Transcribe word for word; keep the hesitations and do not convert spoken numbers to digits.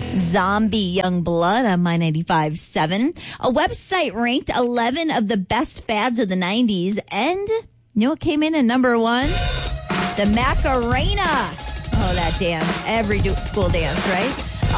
Zombie Young Blood on My ninety-five point seven. A website ranked eleven of the best fads of the nineties. And you know what came in at number one? The Macarena. Oh, that dance. Every do- school dance, right?